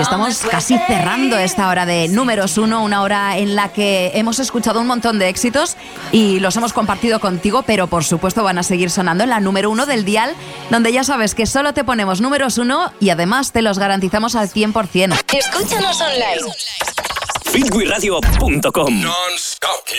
Estamos casi cerrando esta hora de números 1, una hora en la que hemos escuchado un montón de éxitos y los hemos compartido contigo, pero por supuesto van a seguir sonando en la número 1 del dial, donde ya sabes que solo te ponemos números 1 y además te los garantizamos al 100%. Escúchanos online. fitwiradio.com. Non-stop.